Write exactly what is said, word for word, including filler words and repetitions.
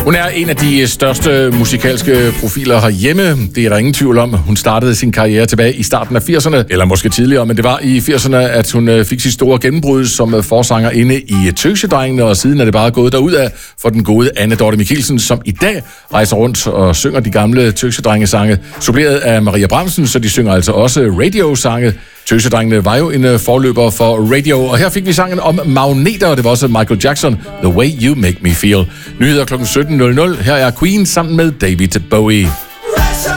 Hun er en af de største musikalske profiler herhjemme. Det er der ingen tvivl om. Hun startede sin karriere tilbage i starten af firserne, eller måske tidligere, men det var i firserne, at hun fik sit store gennembrud som forsanger inde i Tøsedrengene, og siden er det bare gået derudad for den gode Anne Dorthe Michelsen, som i dag rejser rundt og synger de gamle Tøsedrengesange, suppleret af Maria Bramsen, så de synger altså også radiosange. Tøsedrengene var jo en forløber for radio, og her fik vi sangen om magneter, og det var også Michael Jackson, The Way You Make Me Feel. Nyheder klokken sytten nul nul. Her er Queen sammen med David Bowie.